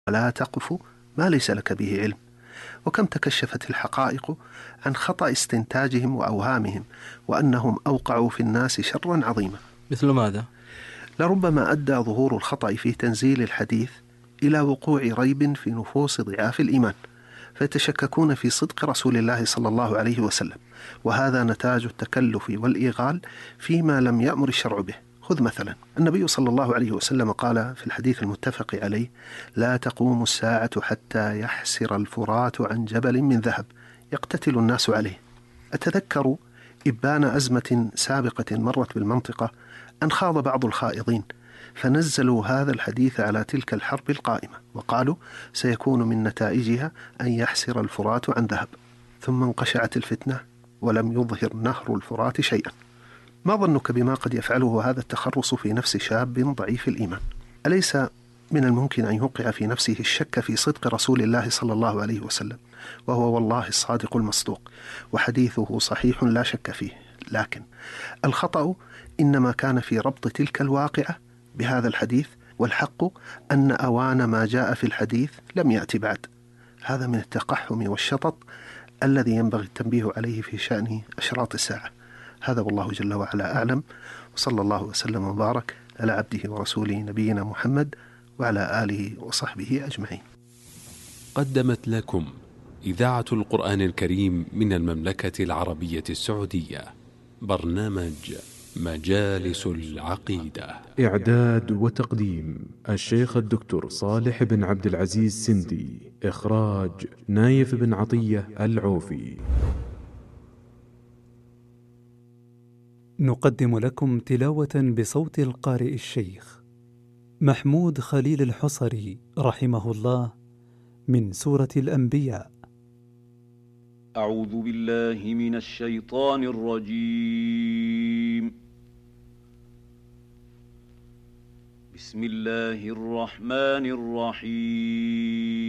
ولا تقف ما ليس لك به علم. وكم تكشفت الحقائق عن خطأ استنتاجهم وأوهامهم، وأنهم أوقعوا في الناس شرا عظيما. مثل ماذا؟ لربما أدى ظهور الخطأ في تنزيل الحديث إلى وقوع ريب في نفوس ضعاف الإيمان، فيتشككون في صدق رسول الله صلى الله عليه وسلم، وهذا نتاج التكلف والإيغال فيما لم يأمر الشرع به. خذ مثلا النبي صلى الله عليه وسلم قال في الحديث المتفق عليه: لا تقوم الساعة حتى يحسر الفرات عن جبل من ذهب يقتتل الناس عليه. أتذكر إبان أزمة سابقة مرت بالمنطقة أن خاض بعض الخائضين فنزلوا هذا الحديث على تلك الحرب القائمة، وقالوا سيكون من نتائجها أن يحسر الفرات عن ذهب، ثم انقشعت الفتنة ولم يظهر نهر الفرات شيئا. ما ظنك بما قد يفعله هذا التخرص في نفس شاب ضعيف الإيمان؟ أليس من الممكن أن يوقع في نفسه الشك في صدق رسول الله صلى الله عليه وسلم، وهو والله الصادق المصدوق وحديثه صحيح لا شك فيه؟ لكن الخطأ إنما كان في ربط تلك الواقعة بهذا الحديث، والحق أن أوان ما جاء في الحديث لم يأتي بعد. هذا من التقحم والشطط الذي ينبغي التنبيه عليه في شأن أشراط الساعة. هذا والله جل وعلا أعلم، وصلى الله وسلم وبارك على عبده ورسوله نبينا محمد وعلى آله وصحبه أجمعين. قدمت لكم إذاعة القرآن الكريم من المملكة العربية السعودية برنامج مجالس العقيدة. إعداد وتقديم الشيخ الدكتور صالح بن عبد العزيز سندي. إخراج نايف بن عطية العوفي. نقدم لكم تلاوة بصوت القارئ الشيخ محمود خليل الحصري رحمه الله من سورة الأنبياء. أعوذ بالله من الشيطان الرجيم. بسم الله الرحمن الرحيم.